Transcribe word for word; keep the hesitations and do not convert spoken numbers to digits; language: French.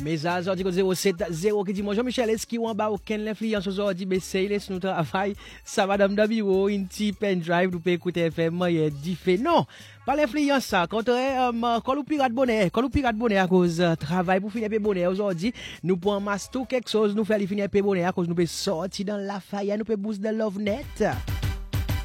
Mais ça, ça dit que zéro sept zéro qui dit bonjour Michel, est-ce qu'il y a un bas aucune influence aujourd'hui, mais c'est laisse nous travail, ça madame Dabiro, une petite pen drive, nous peut écouter F M, il y a diffé. Non, pas l'influence ça, quand quand nous pirate bonnet, quand nous pirate bonnet à cause travail pour finir bonnet aujourd'hui, nous pour masser tout quelque chose, nous faire finir bonnet à cause nous peut sortir dans la faille, nous peut booster dans love net.